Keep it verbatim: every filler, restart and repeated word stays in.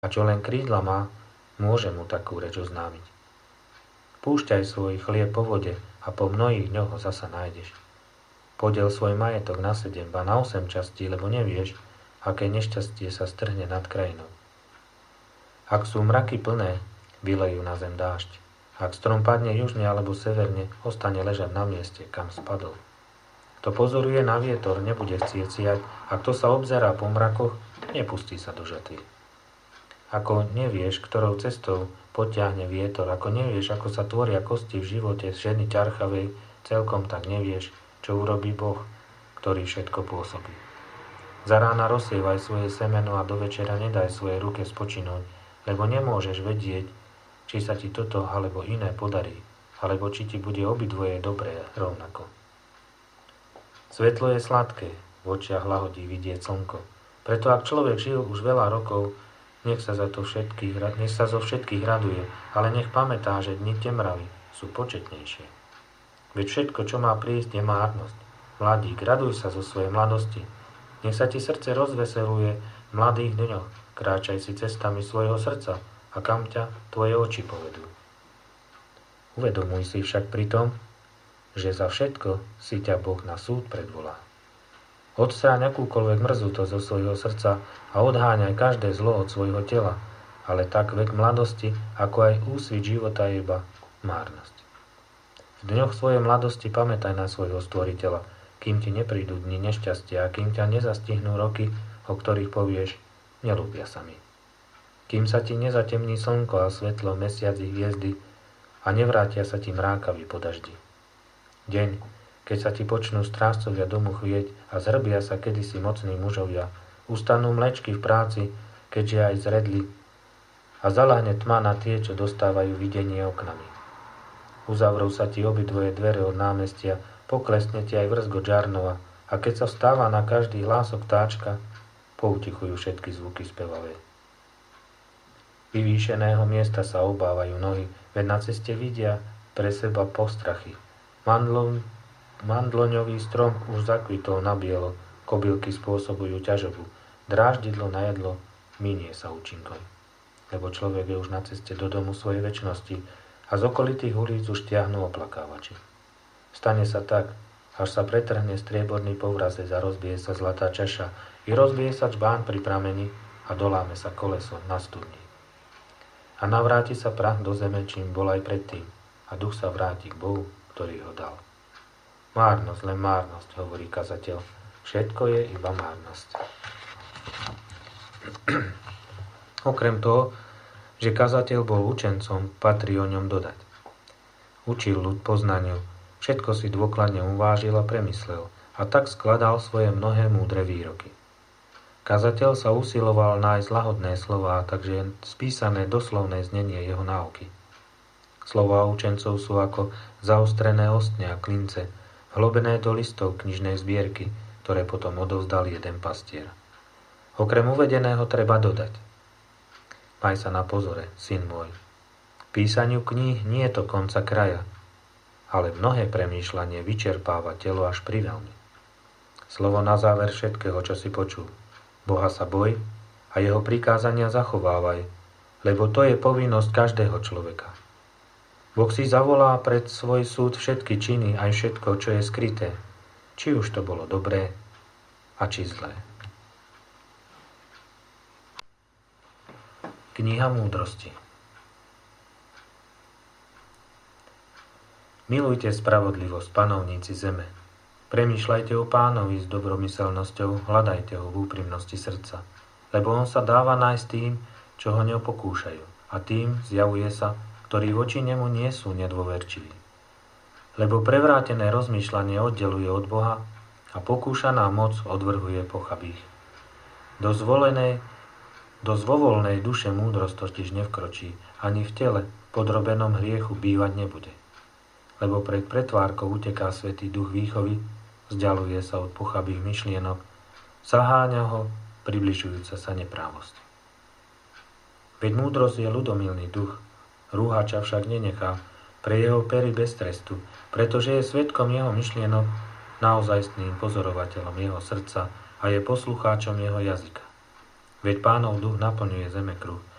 A čo len krídla má, môže mu takú reč oznámiť. Púšťaj svoj chlieb po vode a po mnohých dňoch ho zasa nájdeš. Podiel svoj majetok na sedem, ba na osem častí, lebo nevieš, aké nešťastie sa strhne nad krajinou. Ak sú mraky plné, vylejú na zem dážď. Ak strom padne južne alebo severne, ostane ležať na mieste, kam spadol. Kto pozoruje na vietor, nebude chcieť siať, a kto sa obzerá po mrakoch, nepustí sa do žatvy. Ako nevieš, ktorou cestou potiahne vietor, ako nevieš, ako sa tvoria kosti v živote ženy ťarchavej, celkom tak nevieš, čo urobí Boh, ktorý všetko pôsobí. Za rána rozsievaj svoje semeno a do večera nedaj svojej ruke spočinúť, lebo nemôžeš vedieť, či sa ti toto alebo iné podarí, alebo či ti bude obidvoje dobré rovnako. Svetlo je sladké, v očiach lahodí vidieť slnko. Preto ak človek žil už veľa rokov, nech sa, za to všetkých, nech sa zo všetkých raduje, ale nech pamätá, že dni temravy sú početnejšie. Veď všetko, čo má prísť, je márnosť. Mladík, raduj sa zo svojej mladosti. Nech sa ti srdce rozveseluje v mladých dňoch. Kráčaj si cestami svojho srdca a kam ťa tvoje oči povedú. Uvedomuj si však pritom, že za všetko si ťa Boh na súd predvolá. Odstráň akúkoľvek mrzutosť zo svojho srdca a odháňaj každé zlo od svojho tela, ale tak vek mladosti, ako aj úsvit života je iba márnosť. V dňoch svojej mladosti pamätaj na svojho stvoriteľa, kým ti neprídu dni nešťastia a kým ťa nezastihnú roky, o ktorých povieš, neľúbia sa mi. Kým sa ti nezatemní slnko a svetlo, mesiac i hviezdy a nevrátia sa ti mrákavy po daždi. Deň, keď sa ti počnú strážcovia domu chvieť a zrbia sa kedysi mocní mužovia, ustanú mlečky v práci, keďže aj zredli, a zalahne tma na tie, čo dostávajú videnie oknami. Uzavrú sa ti obidvoje dvere od námestia, poklesne ti aj vrzgo Džarnova, a keď sa vstáva na každý hlások vtáčka, poutichujú všetky zvuky spevavé. Vyvýšeného miesta sa obávajú nohy, veď na ceste vidia pre seba postrachy. Mandlov Mandloňový strom už zakvitol na bielo, kobylky spôsobujú ťažobu, dráždidlo na jedlo minie sa účinkom. Lebo človek je už na ceste do domu svojej večnosti a z okolitých ulic už tiahnu oplakávači. Stane sa tak, až sa pretrhne strieborný povrazec a rozbije sa zlatá čaša i rozbije sa čbán pri prameni a doláme sa koleso na studni. A navráti sa prach do zeme, čím bol aj predtým, a duch sa vráti k Bohu, ktorý ho dal. Márnosť, len márnosť, hovorí kazateľ. Všetko je iba márnosť. Okrem toho, že kazateľ bol učencom, patrí o ňom dodať. Učil ľud poznaniu, všetko si dôkladne uvážil a premyslel, a tak skladal svoje mnohé múdre výroky. Kazateľ sa usiloval nájsť lahodné slová, takže spísané doslovné znenie jeho náuky. Slová učencov sú ako zaostrené ostne a klince, hlobené do listov knižnej zbierky, ktoré potom odovzdal jeden pastier. Okrem uvedeného treba dodať. Maj sa na pozore, syn môj. Písaniu kníh nie je to konca kraja, ale mnohé premýšľanie vyčerpáva telo až priveľmi. Slovo na záver všetkého, čo si počul. Boha sa boj a jeho prikázania zachovávaj, lebo to je povinnosť každého človeka. Boh si zavolá pred svoj súd všetky činy, aj všetko, čo je skryté, či už to bolo dobré a či zlé. Kniha múdrosti. Milujte spravodlivosť, panovníci zeme. Premýšľajte o Pánovi s dobromyselnosťou, hľadajte ho v úprimnosti srdca, lebo on sa dáva nájsť tým, čo ho neopokúšajú, a tým zjavuje sa, ktorí voči nemu nie sú nedôverčiví. Lebo prevrátené rozmýšľanie oddeluje od Boha a pokúšaná moc odvrhuje pochabých. Do zvolenej, do zvovolnej duše múdrosť totiž nevkročí, ani v tele podrobenom hriechu bývať nebude. Lebo pred pretvárkou uteká svätý duch výchovy, vzdialuje sa od pochabých myšlienok, zaháňa ho približujúca sa neprávosť. Veď múdrosť je ľudomilný duch, rúhača však nenechá, pre jeho pery bez trestu, pretože je svedkom jeho myšlienok, naozajstným pozorovateľom jeho srdca a je poslucháčom jeho jazyka. Veď Pánov duch naplňuje zemekruh